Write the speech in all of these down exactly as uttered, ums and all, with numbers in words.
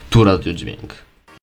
Tu Radio Dźwięk.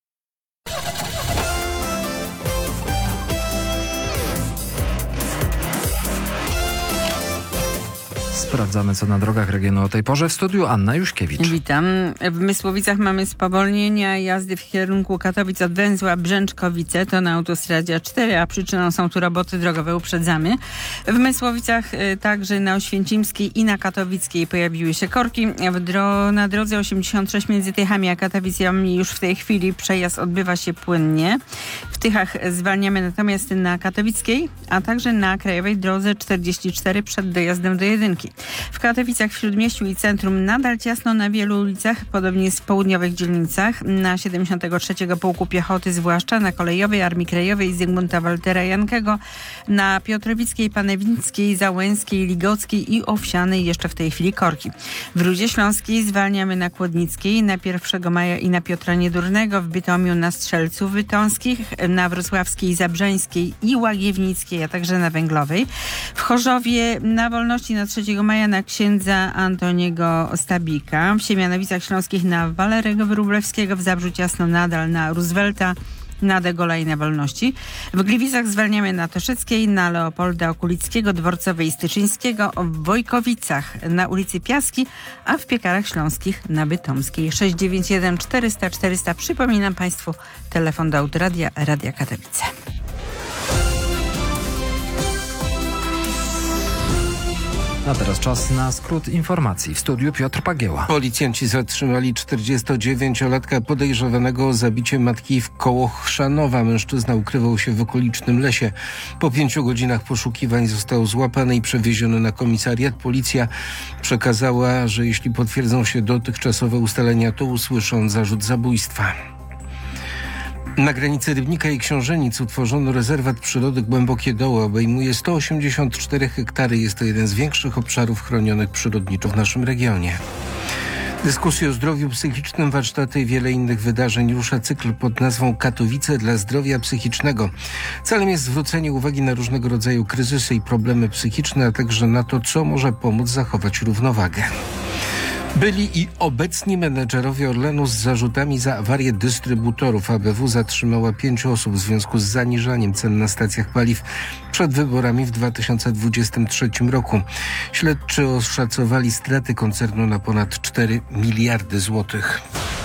Sprawdzamy, co na drogach regionu o tej porze. W studiu Anna Juśkiewicz. Witam. W Mysłowicach mamy spowolnienia jazdy w kierunku Katowic od węzła Brzęczkowice. To na autostradzie A cztery, a przyczyną są tu roboty drogowe, uprzedzamy. W Mysłowicach także na Oświęcimskiej i na Katowickiej pojawiły się korki. W dro- na drodze osiemdziesiąt sześć między Tychami a Katowicami już w tej chwili przejazd odbywa się płynnie. W Tychach zwalniamy natomiast na Katowickiej, a także na krajowej drodze czterdzieści cztery przed dojazdem do jedynki. W Katowicach, w Śródmieściu i centrum nadal ciasno na wielu ulicach, podobnie jest w południowych dzielnicach. Na siedemdziesiątego trzeciego Pułku Piechoty, zwłaszcza na Kolejowej, Armii Krajowej Zygmunta Waltera Jankego, na Piotrowickiej, Panewnickiej, Załęskiej, Ligockiej i Owsianej jeszcze w tej chwili korki. W Rudzie Śląskiej zwalniamy na Kłodnickiej, na pierwszego maja i na Piotra Niedurnego, w Bytomiu na Strzelców Wytomskich, na Wrocławskiej, Zabrzeńskiej i Łagiewnickiej, a także na Węglowej. W Chorzowie na Wolności na trzeciego maja na księdza Antoniego Stabika, w Siemianowicach Śląskich na Walerego Wróblewskiego, w Zabrzu ciasno nadal na Roosevelta, na De Gaulle'a i na Wolności. W Gliwicach zwalniamy na Toszyckiej, na Leopolda Okulickiego, Dworcowej i Styczyńskiego, w Wojkowicach na ulicy Piaski, a w Piekarach Śląskich na Bytomskiej. sześć dziewięć jeden czterysta czterysta. Przypominam Państwu, telefon do Autoradia, Radia Katowice. A teraz czas na skrót informacji. W studiu Piotr Pagieła. Policjanci zatrzymali czterdziestodziewięciolatka podejrzewanego o zabicie matki w koło Chrzanowa. Mężczyzna ukrywał się w okolicznym lesie. Po pięciu godzinach poszukiwań został złapany i przewieziony na komisariat. Policja przekazała, że jeśli potwierdzą się dotychczasowe ustalenia, to usłyszą zarzut zabójstwa. Na granicy Rybnika i Książenic utworzono rezerwat przyrody Głębokie Doły. Obejmuje sto osiemdziesiąt cztery hektary. Jest to jeden z większych obszarów chronionych przyrodniczo w naszym regionie. Dyskusje o zdrowiu psychicznym, warsztaty i wiele innych wydarzeń. Rusza cykl pod nazwą Katowice dla zdrowia psychicznego. Celem jest zwrócenie uwagi na różnego rodzaju kryzysy i problemy psychiczne, a także na to, co może pomóc zachować równowagę. Byli i obecni menedżerowie Orlenu z zarzutami za awarię dystrybutorów. A B W zatrzymała pięciu osób w związku z zaniżaniem cen na stacjach paliw przed wyborami w dwa tysiące dwudziestym trzecim roku. Śledczy oszacowali straty koncernu na ponad cztery miliardy złotych.